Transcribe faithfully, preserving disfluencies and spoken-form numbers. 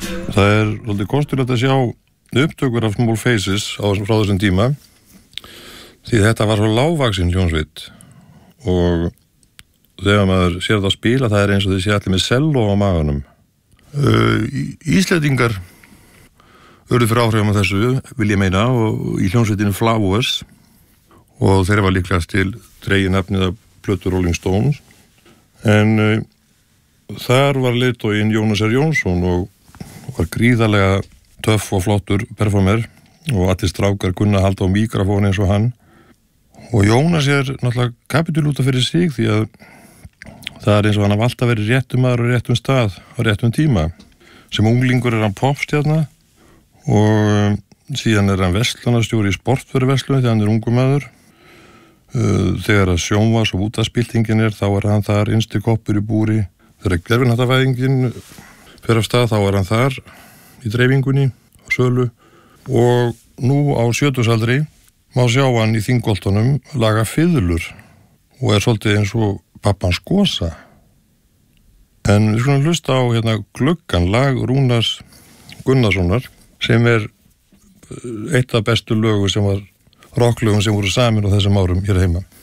Það er svolítið kostulegt að sjá upptökur af Small Faces á þessum frá þessum tíma því þetta var svo lágvaxin hljómsveit og þegar maður sér það að spila það er eins og þið sé allir með selló á maganum. Uh, Íslendingar urðu fyrir áhrifum af þessu, vil ég meina, og í hljómsveitinu Flowers og þeirra var líklegast til dregið nafnið af plötu Rolling Stones en uh, þar var leiðtoginn Jónas R. Jónsson og var gríðarlega töff og flottur performer og allir strákar kunna halda á mikrofón eins og hann og Jónas er náttúrulega kapítuli út af fyrir sig því að það er eins og hann hafði alltaf verið réttum maður og réttum stað á réttum tíma. Sem unglingur er hann popstjarna og síðan er hann verslunarstjóri í sportvöruverslun þegar hann er ungur maður. Þegar að sjónvars- og útvarpsbyltingin er þá er hann þar innsti koppur í búri. Þegar gervihnattarfæðingin fer af stað þá er hann þar í dreifingunni og sölu og nú á sjötugsaldri má sjá hann í Þingholtunum laga fiðlur og er svolítið eins og pappans Gosa. En við skulum hlusta á hérna Gluggan, lag Rúnars Gunnarssonar sem er eitt af bestu lögu sem var rocklögum sem voru samin á þessum árum hér heima.